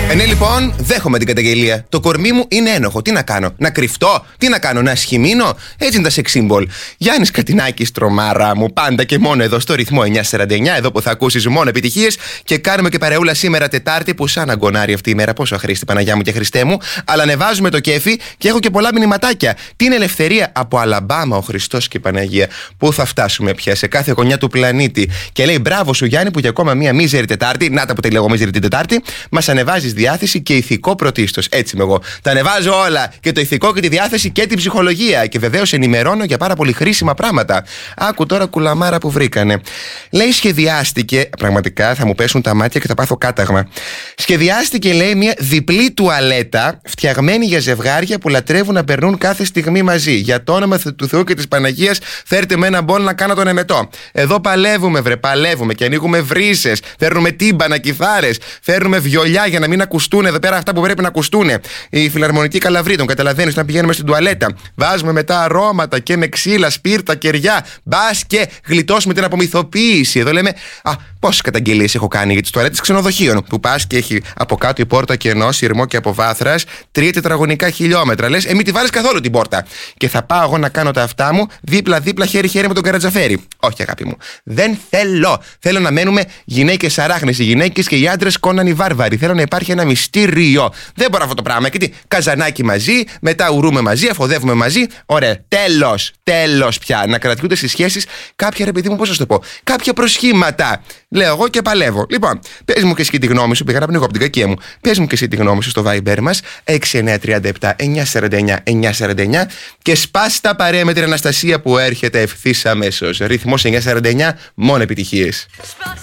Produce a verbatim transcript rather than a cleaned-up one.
Ε, ναι, λοιπόν, δέχομαι την καταγγελία. Το κορμί μου είναι ένοχο. Τι να κάνω, να κρυφτώ, τι να κάνω, να σχημίνω. Έτσι είναι τα sex symbol. Γιάννης Κατινάκης, τρομάρα μου, πάντα και μόνο εδώ στο ρυθμό εννιακόσια σαράντα εννιά, εδώ που θα ακούσεις μόνο επιτυχίες. Και κάνουμε και παρεούλα σήμερα Τετάρτη, που σαν αγκονάρι αυτή η μέρα. Πόσο αχρήστη, Παναγιά μου και Χριστέ μου. Αλλά ανεβάζουμε το κέφι και έχω και πολλά μηνυματάκια. Την ελευθερία από Αλαμπάμα, ο Χριστός και η Παναγία. Πού θα φτάσουμε πια, σε κάθε γωνιά του πλανήτη. Και λέει μπράβο σου, Γιάννη, που για ακόμα μία μίζερη Τετάρτη, να τα που τελειώ μίζερη την Τετάρτη, μας ανεβάζεις διάθεση και ηθικό πρωτίστως. Έτσι είμαι εγώ. Τα ανεβάζω όλα. Και το ηθικό και τη διάθεση και την ψυχολογία. Και βεβαίως ενημερώνω για πάρα πολύ χρήσιμα πράγματα. Άκου τώρα κουλαμάρα που βρήκανε. Λέει σχεδιάστηκε. Πραγματικά θα μου πέσουν τα μάτια και θα πάθω κάταγμα. Σχεδιάστηκε, λέει, μια διπλή τουαλέτα φτιαγμένη για ζευγάρια που λατρεύουν να περνούν κάθε στιγμή μαζί. Για το όνομα του Θεού και της Παναγίας, φέρτε με ένα μπολ να κάνω τον εμετό. Εδώ παλεύουμε, βρε, παλεύουμε και ανοίγουμε βρύσες. Φέρνουμε τύμπανα, κιθάρες. Φέρνουμε βιολιά για να μην ακουστούν εδώ πέρα αυτά που πρέπει να ακουστούν. Η φιλαρμονική Καλαβρίτων, καταλαβαίνεις, να πηγαίνουμε στην τουαλέτα. Βάζουμε μετά αρώματα και με ξύλα, σπίρτα, κεριά. Μπας και γλιτώσουμε την απομυθοποίηση. Εδώ λέμε, α, πόσες καταγγελίες έχω κάνει για τις τουαλέτες ξενοδοχείων. Που πας και έχει από κάτω η πόρτα κενό, σειρμό και από βάθρας, τρία τετραγωνικά χιλιόμετρα. Λες, ε, μην τη βάλεις καθόλου την πόρτα. Και θα πάω εγώ να κάνω τα αυτά μου δίπλα-δίπλα, χέρι-χέρι με τον Καρατζαφέρη. Όχι, αγάπη μου. Δεν θέλω. Θέλω να μένουμε γυναίκες αράχνες, οι γυναίκες και οι άντρες Κόναν οι βάρβαροι. Θέλω να υπάρχει ένα μυστήριο. Δεν μπορώ αυτό το πράγμα. Και τι, καζανάκι μαζί, μετά ουρούμε μαζί, αφοδεύουμε μαζί. Ωραία. Τέλος. Τέλος πια. Να κρατιούνται στις σχέσεις κάποια, ρε παιδί μου, πώς να σου το πω, κάποια προσχήματα. Λέω εγώ και παλεύω. Λοιπόν, πες μου και εσύ τη γνώμη σου. Πήγα να πνιγώ από την κακία μου. Πες μου και εσύ τη γνώμη σου στο Viber μας έξι εννιά τρία επτά εννιά σαράντα εννιά εννιά σαράντα εννιά και σπάς τα παρέα με την Αναστασία που έρχεται ευθύς αμέσως. Ρυθμός εννιακόσια σαράντα εννιά, μόνο επιτυχίες.